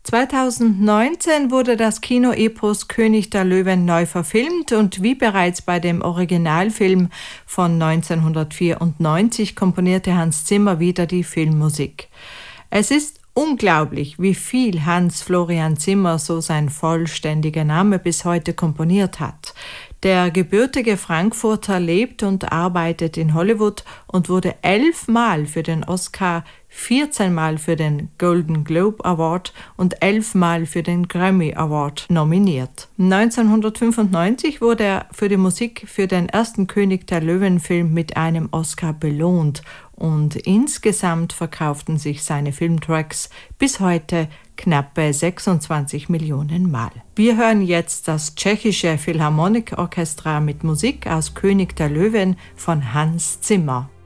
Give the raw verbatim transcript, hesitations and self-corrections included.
zweitausendneunzehn wurde das Kinoepos König der Löwen neu verfilmt und wie bereits bei dem Originalfilm von neunzehnhundertvierundneunzig komponierte Hans Zimmer wieder die Filmmusik. Es ist unglaublich, wie viel Hans Florian Zimmer, so sein vollständiger Name, bis heute komponiert hat. Der gebürtige Frankfurter lebt und arbeitet in Hollywood und wurde elfmal für den Oscar, vierzehnmal für den Golden Globe Award und elfmal für den Grammy Award nominiert. neunzehnhundertfünfundneunzig wurde er für die Musik für den ersten König der Löwen-Film mit einem Oscar belohnt und insgesamt verkauften sich seine Filmtracks bis heute knappe sechsundzwanzig Millionen Mal. Wir hören jetzt das tschechische Philharmonikorchester mit Musik aus König der Löwen von Hans Zimmer.